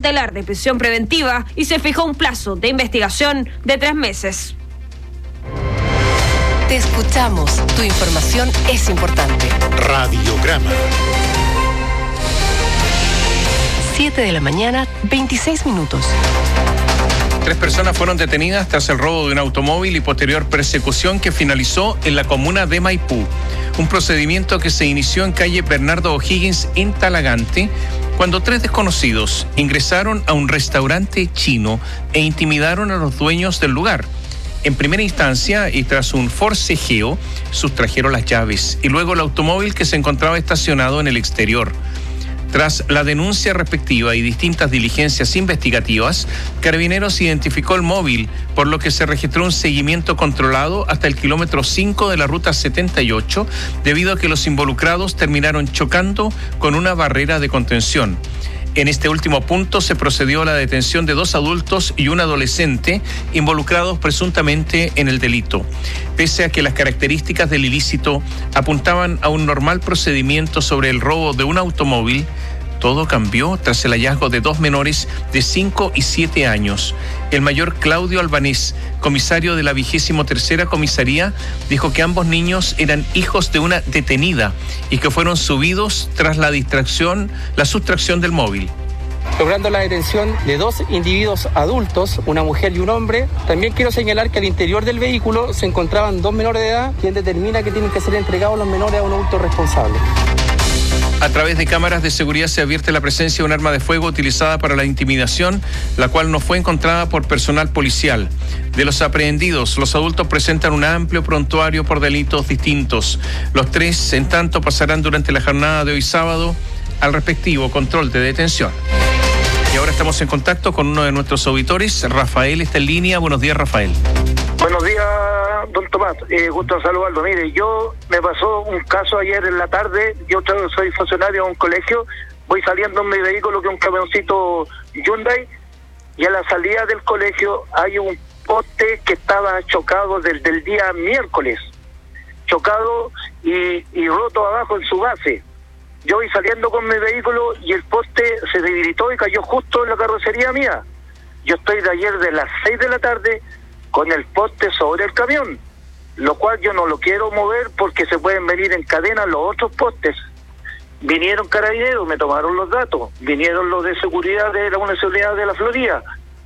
cautelar de prisión preventiva y se fijó un plazo de investigación de 3 meses. Te escuchamos. Tu información es importante. Radiograma. 7 de la mañana, 26 minutos. 3 personas fueron detenidas tras el robo de un automóvil y posterior persecución que finalizó en la comuna de Maipú. Un procedimiento que se inició en calle Bernardo O'Higgins en Talagante, cuando 3 desconocidos ingresaron a un restaurante chino e intimidaron a los dueños del lugar. En primera instancia, y tras un forcejeo, sustrajeron las llaves y luego el automóvil que se encontraba estacionado en el exterior. Tras la denuncia respectiva y distintas diligencias investigativas, Carabineros identificó el móvil, por lo que se registró un seguimiento controlado hasta el kilómetro 5 de la ruta 78, debido a que los involucrados terminaron chocando con una barrera de contención. En este último punto se procedió a la detención de 2 adultos y un adolescente involucrados presuntamente en el delito. Pese a que las características del ilícito apuntaban a un normal procedimiento sobre el robo de un automóvil, todo cambió tras el hallazgo de 2 menores de 5 y 7 años. El mayor Claudio Albanés, comisario de la 23ª comisaría, dijo que ambos niños eran hijos de una detenida y que fueron subidos tras la sustracción del móvil. Logrando la detención de 2 individuos adultos, una mujer y un hombre. También quiero señalar que al interior del vehículo se encontraban 2 menores de edad, quien determina que tienen que ser entregados los menores a un adulto responsable. A través de cámaras de seguridad se advierte la presencia de un arma de fuego utilizada para la intimidación, la cual no fue encontrada por personal policial. De los aprehendidos, los adultos presentan un amplio prontuario por delitos distintos. Los 3, en tanto, pasarán durante la jornada de hoy sábado al respectivo control de detención. Y ahora estamos en contacto con uno de nuestros auditores. Rafael está en línea. Buenos días, Rafael. Buenos días, don Tomás. Gusto en saludarlo. Mire, me pasó un caso ayer en la tarde. Yo soy funcionario de un colegio. Voy saliendo en mi vehículo, que es un camioncito Hyundai, y a la salida del colegio hay un poste que estaba chocado desde el día miércoles. Chocado y roto abajo en su base. Yo voy saliendo con mi vehículo y el poste se debilitó y cayó justo en la carrocería mía. Yo estoy de ayer de las 6 de la tarde con el poste sobre el camión, lo cual yo no lo quiero mover porque se pueden venir en cadena los otros postes. Vinieron Carabineros, me tomaron los datos, vinieron los de seguridad de la Municipalidad de la Florida,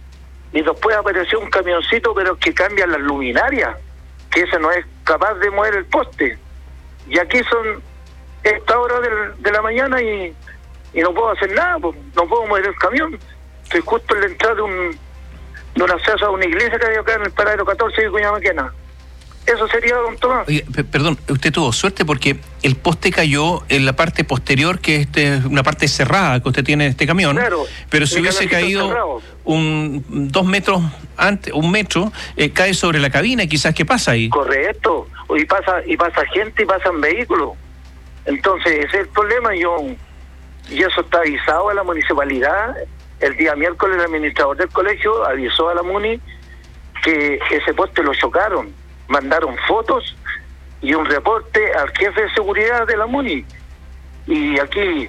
y después apareció un camioncito pero que cambia las luminarias, que ese no es capaz de mover el poste. Y aquí son esta hora de la mañana y no puedo hacer nada, pues, no puedo mover el camión. Estoy justo en la entrada de un acceso a una iglesia que hay acá en el paradero 14 de Cuñamaquena. Eso sería, don Tomás. Oye, perdón, usted tuvo suerte porque el poste cayó en la parte posterior, que es una parte cerrada que usted tiene en este camión. Claro, pero si hubiese caído 2 metros antes, 1 metro, cae sobre la cabina y quizás, ¿qué pasa ahí? Correcto, y pasa gente y pasan vehículos. Entonces ese es el problema. Y eso está avisado a la municipalidad. El día miércoles el administrador del colegio avisó a la MUNI que ese poste lo chocaron. Mandaron fotos y un reporte al jefe de seguridad de la MUNI. Y aquí,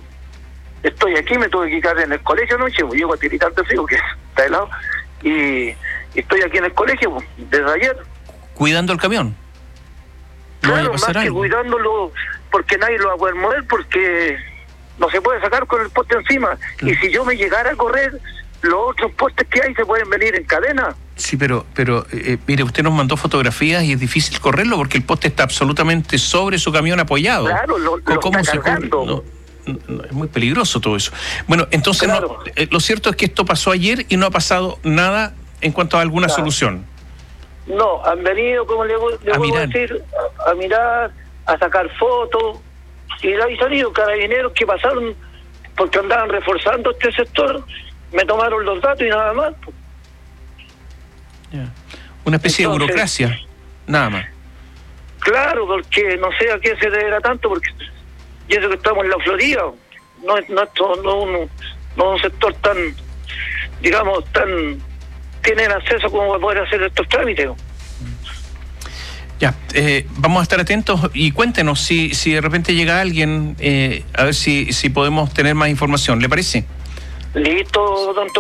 me tuve que quedar en el colegio anoche, pues llego a tiritar de frío, que está helado, y estoy aquí en el colegio desde ayer. ¿Cuidando el camión? Claro, más que cuidándolo, porque nadie lo va a poder mover, porque no se puede sacar con el poste encima. Y si yo me llegara a correr, los otros postes que hay se pueden venir en cadena. Sí, pero mire, usted nos mandó fotografías y es difícil correrlo porque el poste está absolutamente sobre su camión apoyado. Claro, ¿Cómo está se cargando? No, es muy peligroso todo eso. Bueno, entonces claro. Lo cierto es que esto pasó ayer y no ha pasado nada en cuanto a alguna solución. No, han venido, como le voy a decir, a mirar, a sacar fotos, y ahí salieron Carabineros que pasaron porque andaban reforzando este sector, me tomaron los datos y nada más. Yeah. Una especie de burocracia, nada más. Claro, porque no sé a qué se deberá tanto, porque y eso que estamos en la Florida, no es un sector tan, digamos, tienen acceso como para poder hacer estos trámites. Ya, vamos a estar atentos y cuéntenos si de repente llega alguien, a ver si podemos tener más información, ¿le parece? Listo, don Tomás.